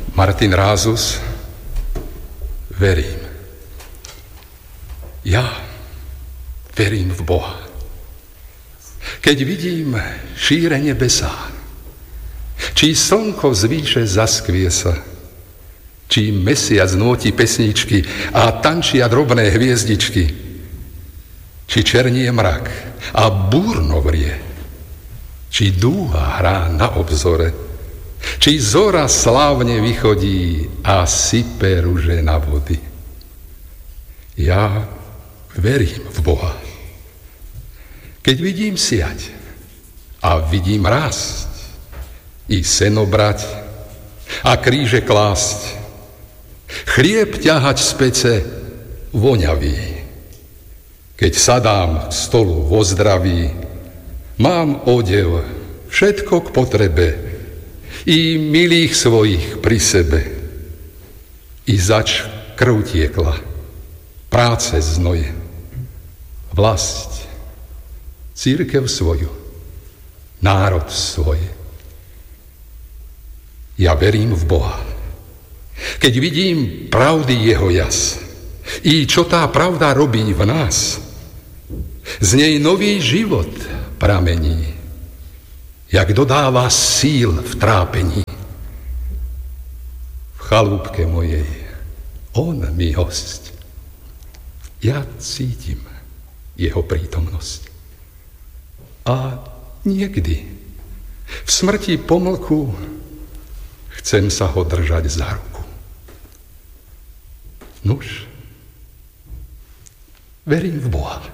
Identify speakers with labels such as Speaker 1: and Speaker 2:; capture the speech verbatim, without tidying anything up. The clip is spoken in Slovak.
Speaker 1: Martin Rázus, verím. Ja verím v Boha. Keď vidím šíre nebesá, či slnko z výše zaskvie sa, či mesiac núti pesničky a tančia drobné hviezdičky, či černie mrak a búrno vrie, či dúha hrá na obzore, či zora slávne vychodí a sype ruže na vody. Ja verím v Boha. Keď vidím siať a vidím rásť, i seno brať a kríže klásť, chlieb ťahať z pece voňavý. Keď sadám k stolu vo zdraví, mám odev, všetko k potrebe, i milých svojich pri sebe. I zač krv tiekla, práce znoje, vlast, církev svoju, národ svoje. Ja verím v Boha. Keď vidím pravdy jeho jas, i čo tá pravda robí v nás, z nej nový život pramení, jak dodáva síl v trápení. V chalúbke mojej on mi hosť. Ja cítim jeho prítomnosť. A niekdy v smrti pomlku chcem sa ho držať za ruku. Nuž, verím v Boha.